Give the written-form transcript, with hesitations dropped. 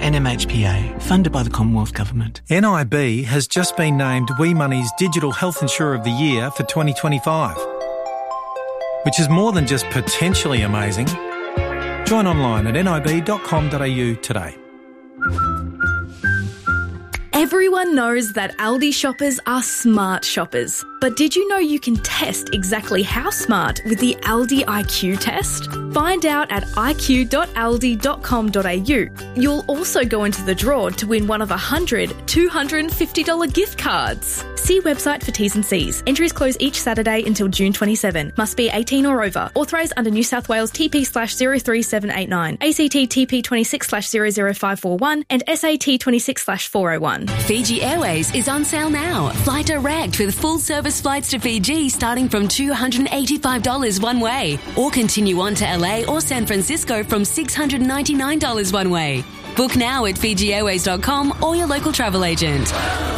NMHPA, funded by the Commonwealth Government. NIB has just been named WeMoney's Digital Health Insurer of the Year for 2025, which is more than just potentially amazing. Join online at nib.com.au today. Everyone knows that Aldi shoppers are smart shoppers. But did you know you can test exactly how smart with the Aldi IQ test? Find out at iq.aldi.com.au. You'll also go into the draw to win one of 100 $250 gift cards. See website for T's and C's. Entries close each Saturday until June 27. Must be 18 or over. Authorised under New South Wales TP/03789, ACT TP 26/00541 and SAT 26/401. Fiji Airways is on sale now. Fly direct with full service flights to Fiji starting from $285 one way, or continue on to LA or San Francisco from $699 one way. Book now at FijiAirways.com or your local travel agent.